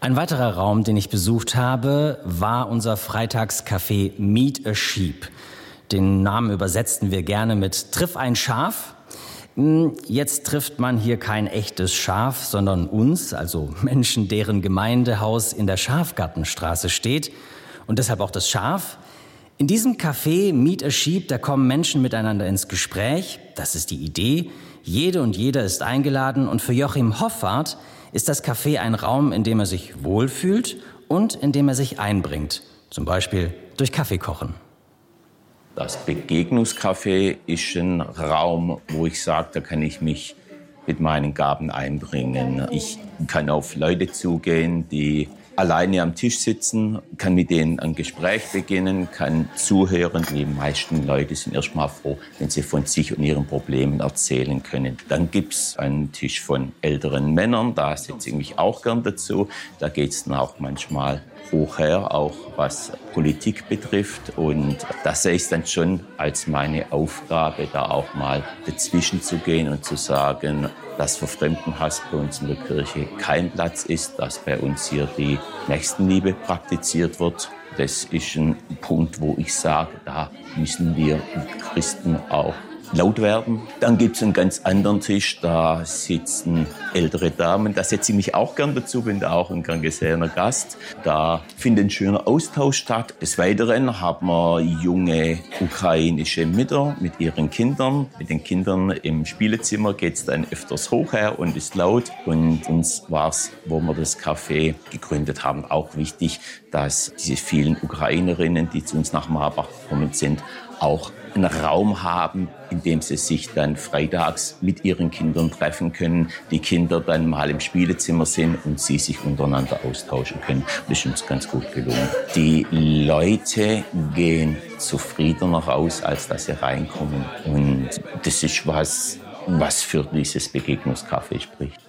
Ein weiterer Raum, den ich besucht habe, war unser Freitagscafé Meet a Sheep. Den Namen übersetzten wir gerne mit Triff ein Schaf. Jetzt trifft man hier kein echtes Schaf, sondern uns, also Menschen, deren Gemeindehaus in der Schafgartenstraße steht und deshalb auch das Schaf. In diesem Café Meet a Sheep, da kommen Menschen miteinander ins Gespräch. Das ist die Idee. Jede und jeder ist eingeladen und für Joachim Hoffart ist das Café ein Raum, in dem er sich wohlfühlt und in dem er sich einbringt. Zum Beispiel durch Kaffeekochen. Das Begegnungscafé ist ein Raum, wo ich sage, da kann ich mich mit meinen Gaben einbringen. Ich kann auf Leute zugehen, die alleine am Tisch sitzen, kann mit denen ein Gespräch beginnen, kann zuhören. Die meisten Leute sind erst mal froh, wenn sie von sich und ihren Problemen erzählen können. Dann gibt's einen Tisch von älteren Männern, da sitze ich mich auch gern dazu. Da geht's dann auch manchmal hochher, auch was Politik betrifft. Und das sehe ich dann schon als meine Aufgabe, da auch mal dazwischen zu gehen und zu sagen, dass für Fremdenhass bei uns in der Kirche kein Platz ist, dass bei uns hier die Nächstenliebe praktiziert wird. Das ist ein Punkt, wo ich sage, da müssen wir Christen auch laut werden. Dann gibt es einen ganz anderen Tisch, da sitzen ältere Damen. Da setze ich mich auch gern dazu, bin da auch ein gern gesehener Gast. Da findet ein schöner Austausch statt. Des Weiteren haben wir junge ukrainische Mütter mit ihren Kindern. Mit den Kindern im Spielezimmer geht es dann öfters hoch her und ist laut. Und uns war es, wo wir das Café gegründet haben, auch wichtig, dass diese vielen Ukrainerinnen, die zu uns nach Marbach gekommen sind, auch einen Raum haben, in dem sie sich dann freitags mit ihren Kindern treffen können, die Kinder dann mal im Spielezimmer sind und sie sich untereinander austauschen können. Das ist uns ganz gut gelungen. Die Leute gehen zufriedener raus, als dass sie reinkommen. Und das ist was für dieses Begegnungscafé spricht.